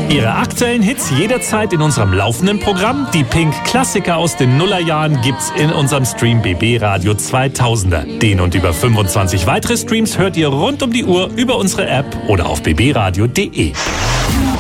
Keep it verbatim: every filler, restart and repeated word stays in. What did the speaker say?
Ihre aktuellen Hits jederzeit in unserem laufenden Programm. Die Pink-Klassiker aus den Nullerjahren gibt's in unserem Stream B B Radio zweitausender. Den und über fünfundzwanzig weitere Streams hört ihr rund um die Uhr über unsere App oder auf b b radio punkt d e.